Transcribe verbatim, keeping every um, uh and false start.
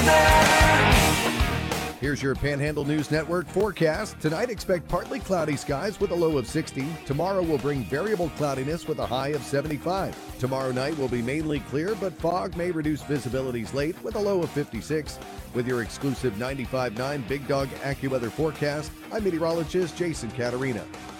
Here's your Panhandle News Network forecast. Tonight, expect partly cloudy skies with a low of sixty. Tomorrow will bring variable cloudiness with a high of seventy-five. Tomorrow night will be mainly clear, but fog may reduce visibilities late with a low of fifty-six. With your exclusive ninety-five point nine Big Dog AccuWeather forecast, I'm meteorologist Jason Caterina.